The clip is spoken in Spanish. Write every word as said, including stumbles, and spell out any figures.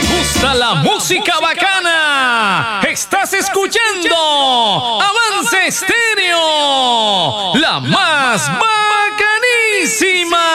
gusta la música bacana, estás escuchando Avance Estéreo, la más bacanísima.